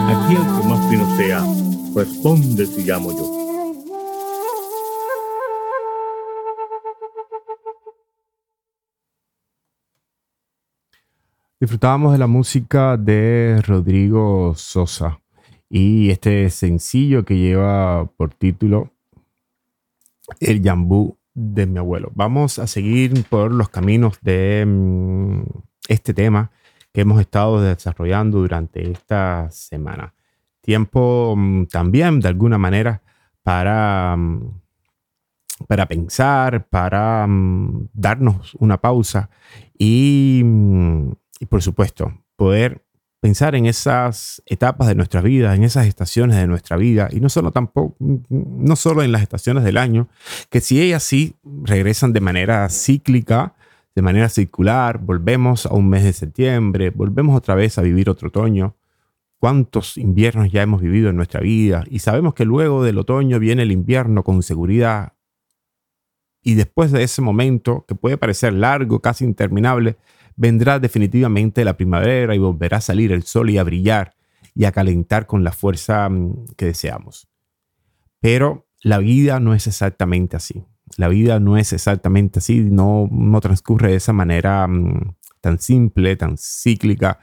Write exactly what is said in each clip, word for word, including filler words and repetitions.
Aquí el que más fino sea, responde si llamo yo. Disfrutábamos de la música de Rodrigo Sosa y este sencillo que lleva por título El Yambú de mi abuelo. Vamos a seguir por los caminos de um, este tema que hemos estado desarrollando durante esta semana. Tiempo um, también, de alguna manera, para, um, para pensar, para um, darnos una pausa y... Um, Y por supuesto, poder pensar en esas etapas de nuestra vida, en esas estaciones de nuestra vida, y no solo tampoco, no solo en las estaciones del año, que si ellas sí regresan de manera cíclica, de manera circular, volvemos a un mes de septiembre, volvemos otra vez a vivir otro otoño. ¿Cuántos inviernos ya hemos vivido en nuestra vida? Y sabemos que luego del otoño viene el invierno con seguridad. Y después de ese momento, que puede parecer largo, casi interminable, vendrá definitivamente la primavera y volverá a salir el sol y a brillar y a calentar con la fuerza que deseamos. Pero la vida no es exactamente así. La vida no es exactamente así, no, no transcurre de esa manera um, tan simple, tan cíclica,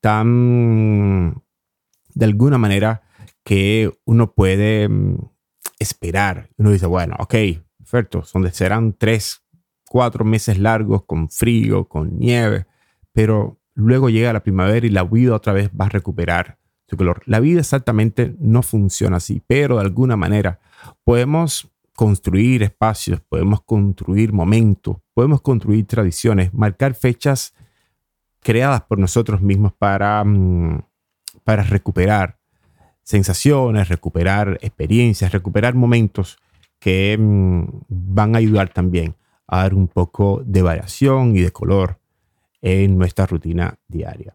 tan de alguna manera que uno puede um, esperar. Uno dice, bueno, ok, perfecto, son de, serán tres, cuatro meses largos con frío, con nieve, pero luego llega la primavera y la vida otra vez va a recuperar su color. La vida exactamente no funciona así, pero de alguna manera podemos construir espacios, podemos construir momentos, podemos construir tradiciones, marcar fechas creadas por nosotros mismos para, para recuperar sensaciones, recuperar experiencias, recuperar momentos que van a ayudar también a dar un poco de variación y de color en nuestra rutina diaria.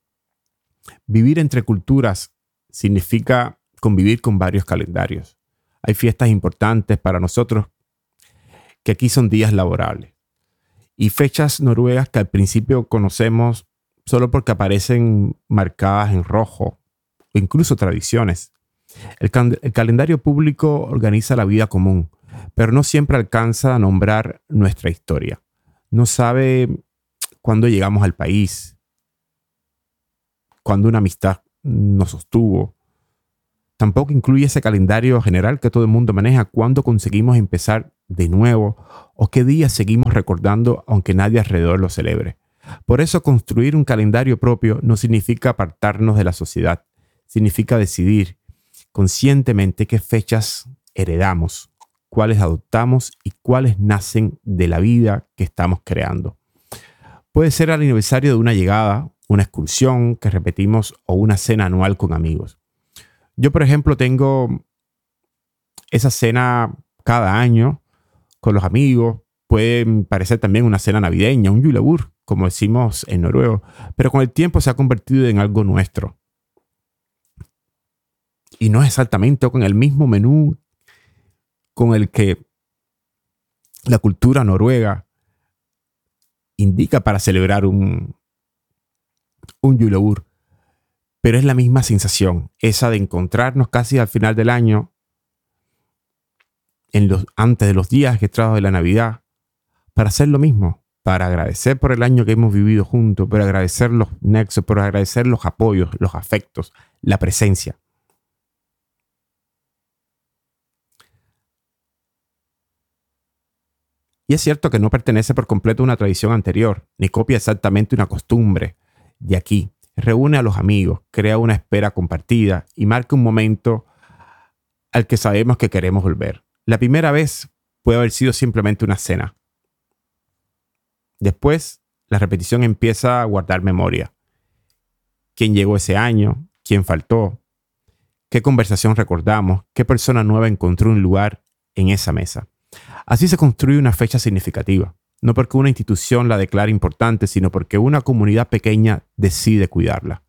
Vivir entre culturas significa convivir con varios calendarios. Hay fiestas importantes para nosotros que aquí son días laborables y fechas noruegas que al principio conocemos solo porque aparecen marcadas en rojo o incluso tradiciones. El, can- el calendario público organiza la vida común, pero no siempre alcanza a nombrar nuestra historia. No sabe cuándo llegamos al país, cuándo una amistad nos sostuvo. Tampoco incluye ese calendario general que todo el mundo maneja, cuándo conseguimos empezar de nuevo o qué días seguimos recordando aunque nadie alrededor lo celebre. Por eso construir un calendario propio no significa apartarnos de la sociedad, significa decidir conscientemente qué fechas heredamos, cuáles adoptamos y cuáles nacen de la vida que estamos creando. Puede ser el aniversario de una llegada, una excursión que repetimos o una cena anual con amigos. Yo, por ejemplo, tengo esa cena cada año con los amigos. Puede parecer también una cena navideña, un julebord, como decimos en noruego, pero con el tiempo se ha convertido en algo nuestro. Y no es exactamente con el mismo menú con el que la cultura noruega indica para celebrar un, un julebord, pero es la misma sensación, esa de encontrarnos casi al final del año, en los, antes de los días ajetreados de la Navidad, para hacer lo mismo, para agradecer por el año que hemos vivido juntos, por agradecer los nexos, por agradecer los apoyos, los afectos, la presencia. Y es cierto que no pertenece por completo a una tradición anterior, ni copia exactamente una costumbre de aquí. Reúne a los amigos, crea una espera compartida y marca un momento al que sabemos que queremos volver. La primera vez puede haber sido simplemente una cena. Después, la repetición empieza a guardar memoria. ¿Quién llegó ese año? ¿Quién faltó? ¿Qué conversación recordamos? ¿Qué persona nueva encontró un lugar en esa mesa? Así se construye una fecha significativa, no porque una institución la declare importante, sino porque una comunidad pequeña decide cuidarla.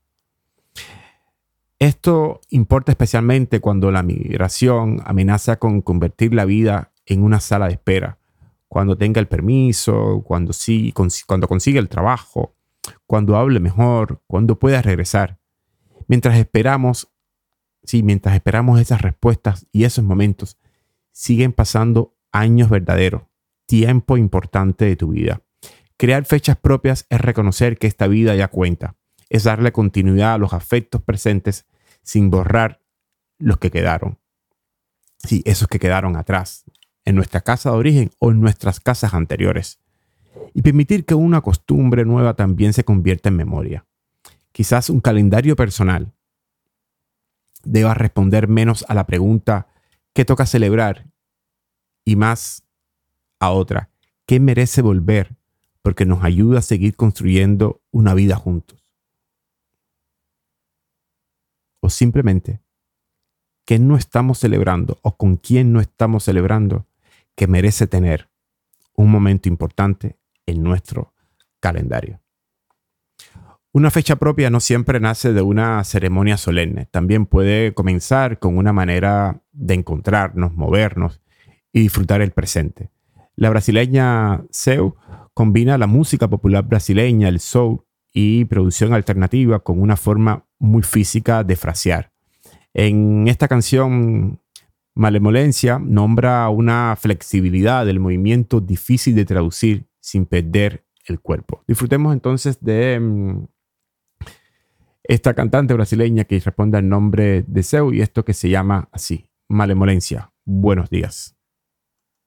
Esto importa especialmente cuando la migración amenaza con convertir la vida en una sala de espera, cuando tenga el permiso, cuando, sí, cuando consiga el trabajo, cuando hable mejor, cuando pueda regresar. Mientras esperamos, Sí, mientras esperamos esas respuestas y esos momentos, siguen pasando años verdaderos, tiempo importante de tu vida. Crear fechas propias es reconocer que esta vida ya cuenta, es darle continuidad a los afectos presentes sin borrar los que quedaron. Sí, esos que quedaron atrás, en nuestra casa de origen o en nuestras casas anteriores. Y permitir que una costumbre nueva también se convierta en memoria. Quizás un calendario personal deba responder menos a la pregunta ¿qué toca celebrar? Y más a otra, ¿qué merece volver? Porque nos ayuda a seguir construyendo una vida juntos. O simplemente, ¿qué no estamos celebrando o con quién no estamos celebrando que merece tener un momento importante en nuestro calendario? Una fecha propia no siempre nace de una ceremonia solemne. También puede comenzar con una manera de encontrarnos, movernos y disfrutar el presente. La brasileña Seu combina la música popular brasileña, el soul y producción alternativa con una forma muy física de frasear. En esta canción, Malemolencia nombra una flexibilidad del movimiento difícil de traducir sin perder el cuerpo. Disfrutemos entonces de um, esta cantante brasileña que responde al nombre de Seu y esto que se llama así, Malemolencia. Buenos días.